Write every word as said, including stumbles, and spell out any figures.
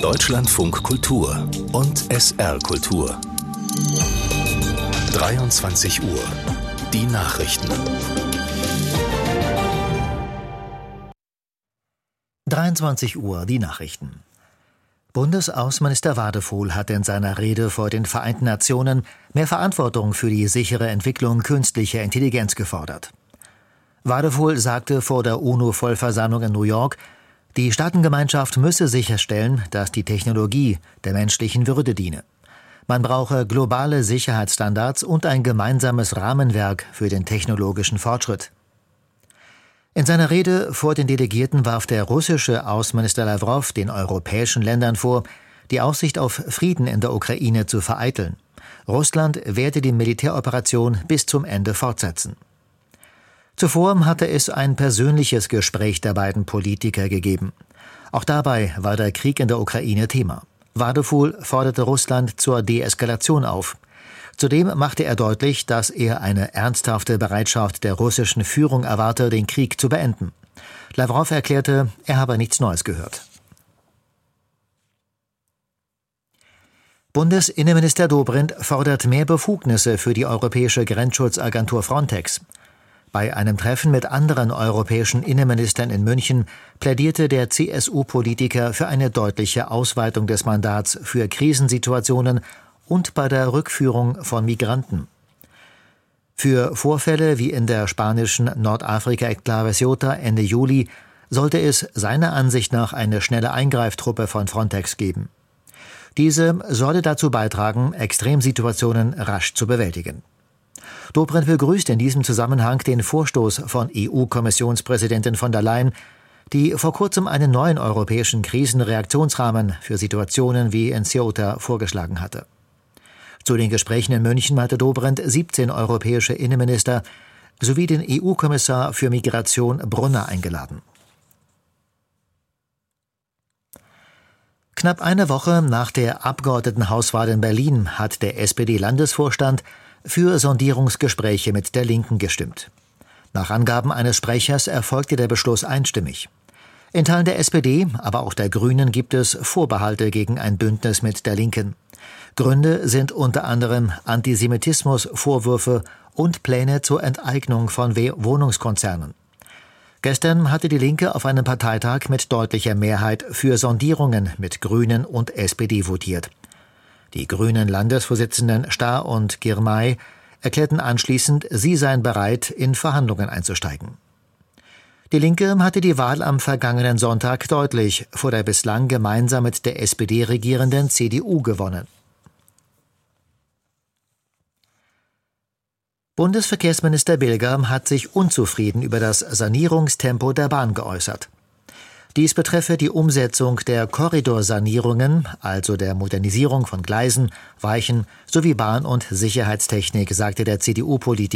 Deutschlandfunk Kultur und S R Kultur. dreiundzwanzig Uhr. Die Nachrichten. dreiundzwanzig Uhr, die Nachrichten. Bundesaußenminister Wadephul hat in seiner Rede vor den Vereinten Nationen mehr Verantwortung für die sichere Entwicklung künstlicher Intelligenz gefordert. Wadephul sagte vor der UNO-Vollversammlung in New York, die Staatengemeinschaft müsse sicherstellen, dass die Technologie der menschlichen Würde diene. Man brauche globale Sicherheitsstandards und ein gemeinsames Rahmenwerk für den technologischen Fortschritt. In seiner Rede vor den Delegierten warf der russische Außenminister Lawrow den europäischen Ländern vor, die Aussicht auf Frieden in der Ukraine zu vereiteln. Russland werde die Militäroperation bis zum Ende fortsetzen. Zuvor hatte es ein persönliches Gespräch der beiden Politiker gegeben. Auch dabei war der Krieg in der Ukraine Thema. Wadephul forderte Russland zur Deeskalation auf. Zudem machte er deutlich, dass er eine ernsthafte Bereitschaft der russischen Führung erwarte, den Krieg zu beenden. Lawrow erklärte, er habe nichts Neues gehört. Bundesinnenminister Dobrindt fordert mehr Befugnisse für die europäische Grenzschutzagentur Frontex. Bei einem Treffen mit anderen europäischen Innenministern in München plädierte der C S U-Politiker für eine deutliche Ausweitung des Mandats für Krisensituationen und bei der Rückführung von Migranten. Für Vorfälle wie in der spanischen Nordafrika-Exklave Ceuta Ende Juli sollte es seiner Ansicht nach eine schnelle Eingreiftruppe von Frontex geben. Diese solle dazu beitragen, Extremsituationen rasch zu bewältigen. Dobrindt begrüßt in diesem Zusammenhang den Vorstoß von E U-Kommissionspräsidentin von der Leyen, die vor kurzem einen neuen europäischen Krisenreaktionsrahmen für Situationen wie in Ceuta vorgeschlagen hatte. Zu den Gesprächen in München hatte Dobrindt siebzehn europäische Innenminister sowie den E U-Kommissar für Migration Brunner eingeladen. Knapp eine Woche nach der Abgeordnetenhauswahl in Berlin hat der S P D-Landesvorstand für Sondierungsgespräche mit der Linken gestimmt. Nach Angaben eines Sprechers erfolgte der Beschluss einstimmig. In Teilen der S P D, aber auch der Grünen gibt es Vorbehalte gegen ein Bündnis mit der Linken. Gründe sind unter anderem Antisemitismus, Vorwürfe und Pläne zur Enteignung von Wohnungskonzernen. Gestern hatte die Linke auf einem Parteitag mit deutlicher Mehrheit für Sondierungen mit Grünen und S P D votiert. Die grünen Landesvorsitzenden Starr und Girmay erklärten anschließend, sie seien bereit, in Verhandlungen einzusteigen. Die Linke hatte die Wahl am vergangenen Sonntag deutlich vor der bislang gemeinsam mit der S P D regierenden C D U gewonnen. Bundesverkehrsminister Bilger hat sich unzufrieden über das Sanierungstempo der Bahn geäußert. Dies betreffe die Umsetzung der Korridorsanierungen, also der Modernisierung von Gleisen, Weichen sowie Bahn- und Sicherheitstechnik, sagte der C D U-Politiker.